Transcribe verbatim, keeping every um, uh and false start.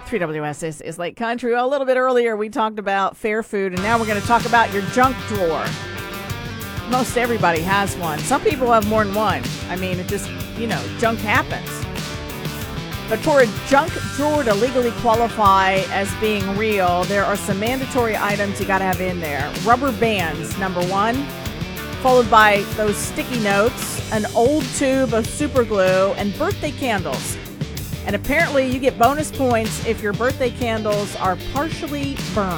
three W S is, is Lake Country. A little bit earlier, we talked about fair food, and now we're going to talk about your junk drawer. Most everybody has one. Some people have more than one. I mean, it just, you know, junk happens. But for a junk drawer to legally qualify as being real, there are some mandatory items you got to have in there. Rubber bands, number one, followed by those sticky notes, an old tube of super glue, and birthday candles. And apparently you get bonus points if your birthday candles are partially burned.